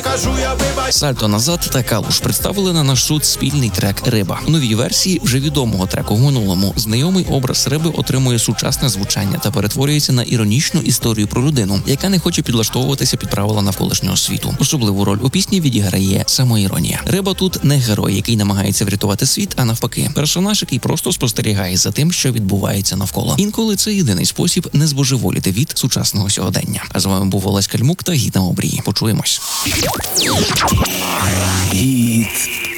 кажу, я вибач. Сальто назад та Калуш представили на наш суд спільний трек «Риба». У новій версії вже відомого треку в минулому знайомий образ риби отримує сучасне звучання та перетворюється на іронічну історію про людину, яка не хоче підлаштовуватися під правила навколишнього світу. Особливу роль у пісні відіграє самоіронія. Риба тут не герой, який намагається врятувати світ, а навпаки, персонаж, який просто спостерігає за тим, що відбувається навколо. Інколи це єдиний спосіб не збожеволіти від сучасного сьогодення. А з вами був Олесь Кальмук та Гід на обрії. Почуємось. Гід.